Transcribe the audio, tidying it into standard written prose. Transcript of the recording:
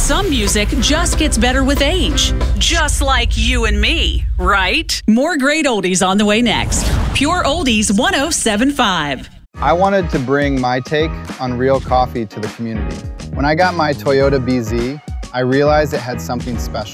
Some music just gets better with age. Just like you and me, right? More great oldies on the way next. Pure Oldies 107.5. I wanted to bring my take on real coffee to the community. When I got my Toyota BZ, I realized it had something special.